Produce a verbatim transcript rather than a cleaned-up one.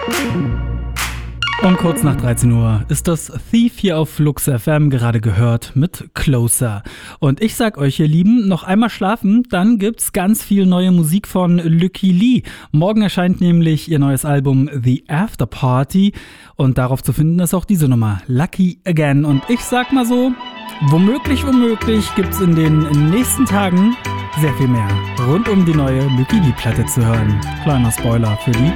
Um kurz nach dreizehn Uhr ist das Thief hier auf Flux F M gerade gehört mit Closer. Und ich sag euch, ihr Lieben, noch einmal schlafen, dann gibt's ganz viel neue Musik von Lykke Li. Morgen erscheint nämlich ihr neues Album The After Party und darauf zu finden ist auch diese Nummer, Lucky Again. Und ich sag mal so, womöglich, womöglich gibt's in den nächsten Tagen sehr viel mehr rund um die neue Lykke Li Platte zu hören. Kleiner Spoiler für die